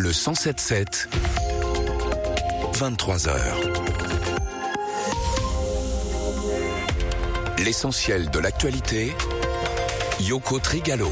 Le 107.7, 23h. L'essentiel de l'actualité, Yoko Trigalo.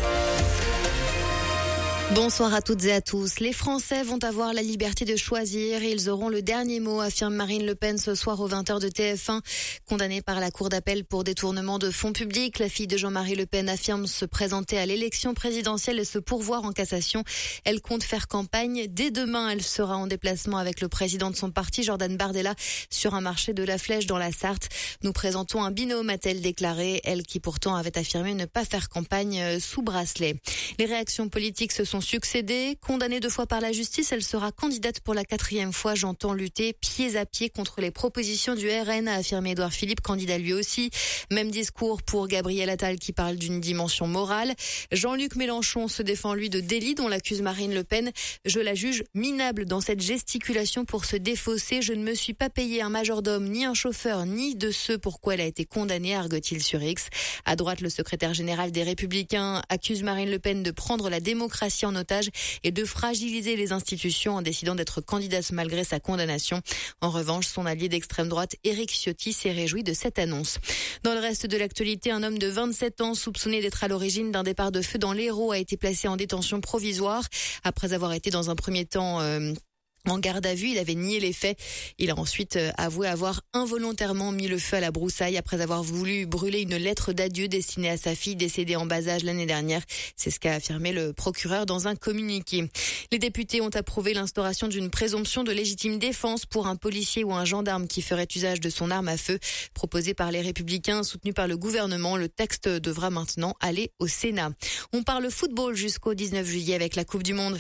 Bonsoir à toutes et à tous. Les Français vont avoir la liberté de choisir et ils auront le dernier mot, affirme Marine Le Pen ce soir aux 20h de TF1. Condamnée par la Cour d'appel pour détournement de fonds publics, la fille de Jean-Marie Le Pen affirme se présenter à l'élection présidentielle et se pourvoir en cassation. Elle compte faire campagne. Dès demain, elle sera en déplacement avec le président de son parti, Jordan Bardella, sur un marché de la Flèche dans la Sarthe. Nous présentons un binôme, a-t-elle déclaré, elle qui pourtant avait affirmé ne pas faire campagne sous bracelet. Les réactions politiques se sont succédé. Condamnée 2 fois par la justice, elle sera candidate pour la 4e fois. J'entends lutter pieds à pied contre les propositions du RN, a affirmé Édouard Philippe, candidat lui aussi. Même discours pour Gabriel Attal qui parle d'une dimension morale. Jean-Luc Mélenchon se défend lui de délit dont l'accuse Marine Le Pen. Je la juge minable dans cette gesticulation pour se défausser. Je ne me suis pas payé un majordome, ni un chauffeur, ni de ce pourquoi elle a été condamnée, argue-t-il sur X. À droite, le secrétaire général des Républicains accuse Marine Le Pen de prendre la démocratie en otage et de fragiliser les institutions en décidant d'être candidate malgré sa condamnation. En revanche, son allié d'extrême droite, Éric Ciotti, s'est réjoui de cette annonce. Dans le reste de l'actualité, un homme de 27 ans soupçonné d'être à l'origine d'un départ de feu dans l'Hérault a été placé en détention provisoire après avoir été dans un premier temps en garde à vue. Il avait nié les faits. Il a ensuite avoué avoir involontairement mis le feu à la broussaille après avoir voulu brûler une lettre d'adieu destinée à sa fille décédée en bas âge l'année dernière. C'est ce qu'a affirmé le procureur dans un communiqué. Les députés ont approuvé l'instauration d'une présomption de légitime défense pour un policier ou un gendarme qui ferait usage de son arme à feu. Proposé par les Républicains, soutenu par le gouvernement, le texte devra maintenant aller au Sénat. On parle football jusqu'au 19 juillet avec la Coupe du Monde.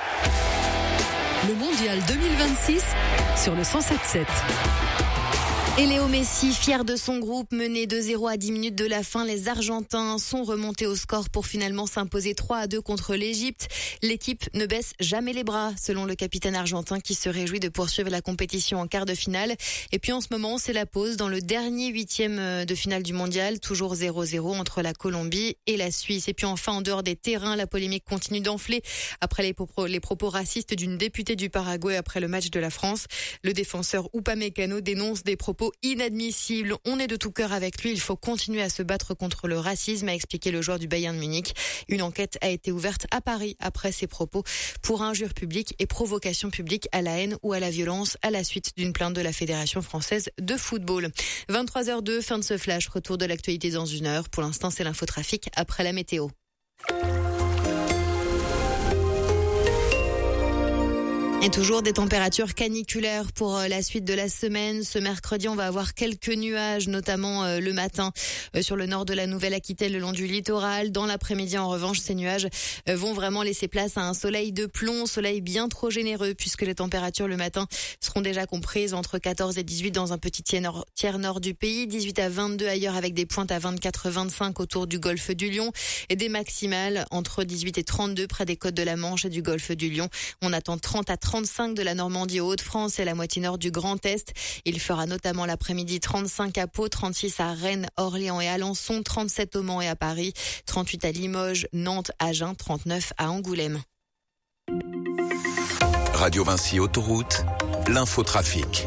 Le Mondial 2026 sur le 107.7. Et Léo Messi, fier de son groupe, mené 2-0 à 10 minutes de la fin. Les Argentins sont remontés au score pour finalement s'imposer 3-2 contre l'Égypte. L'équipe ne baisse jamais les bras, selon le capitaine argentin qui se réjouit de poursuivre la compétition en quart de finale. Et puis en ce moment, c'est la pause dans le dernier 8e de finale du mondial, toujours 0-0 entre la Colombie et la Suisse. Et puis enfin, en dehors des terrains, la polémique continue d'enfler après les propos racistes d'une députée du Paraguay après le match de la France. Le défenseur Upamecano dénonce des propos inadmissible. On est de tout cœur avec lui. Il faut continuer à se battre contre le racisme, a expliqué le joueur du Bayern de Munich. Une enquête a été ouverte à Paris après ses propos pour injure publique et provocation publique à la haine ou à la violence à la suite d'une plainte de la Fédération française de football. 23h02, fin de ce flash. Retour de l'actualité dans 1 heure. Pour l'instant, c'est l'infotrafic après la météo. Et toujours des températures caniculaires pour la suite de la semaine. Ce mercredi, on va avoir quelques nuages, notamment le matin sur le nord de la Nouvelle-Aquitaine, le long du littoral. Dans l'après-midi, en revanche, ces nuages vont vraiment laisser place à un soleil de plomb, soleil bien trop généreux, puisque les températures le matin seront déjà comprises entre 14 et 18 dans un petit tiers nord du pays, 18 à 22 ailleurs avec des pointes à 24-25 autour du golfe du Lion et des maximales entre 18 et 32 près des côtes de la Manche et du golfe du Lion. On attend 30 à 35 de la Normandie aux Hauts-de-France et la moitié nord du Grand Est. Il fera notamment l'après-midi 35 à Pau, 36 à Rennes, Orléans et Alençon, 37 au Mans et à Paris, 38 à Limoges, Nantes, Agen, 39 à Angoulême. Radio Vinci Autoroute, l'infotrafic.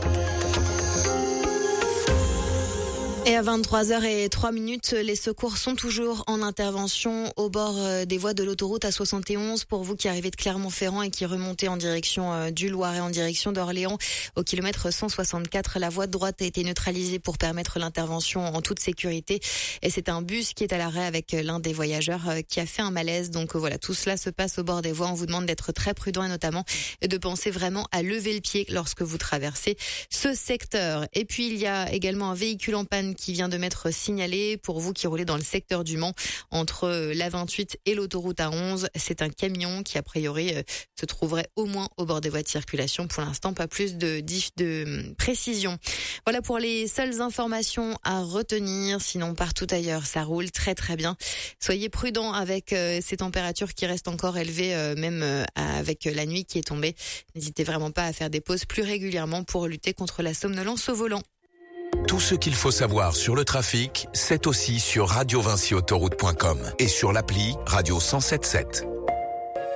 Et à 23h03, les secours sont toujours en intervention au bord des voies de l'autoroute A71. Pour vous qui arrivez de Clermont-Ferrand et qui remontez en direction du Loiret, en direction d'Orléans, au kilomètre 164, la voie de droite a été neutralisée pour permettre l'intervention en toute sécurité. Et c'est un bus qui est à l'arrêt avec l'un des voyageurs qui a fait un malaise. Donc voilà, tout cela se passe au bord des voies. On vous demande d'être très prudent et notamment de penser vraiment à lever le pied lorsque vous traversez ce secteur. Et puis il y a également un véhicule en panne qui vient de m'être signalé pour vous qui roulez dans le secteur du Mans entre la 28 et l'autoroute A11. C'est un camion qui a priori se trouverait au moins au bord des voies de circulation. Pour l'instant, pas plus de précision. Voilà pour les seules informations à retenir. Sinon, partout ailleurs, ça roule très très bien. Soyez prudents avec ces températures qui restent encore élevées, même avec la nuit qui est tombée. N'hésitez vraiment pas à faire des pauses plus régulièrement pour lutter contre la somnolence au volant. Tout ce qu'il faut savoir sur le trafic, c'est aussi sur radiovinciautoroute.com et sur l'appli Radio 107.7.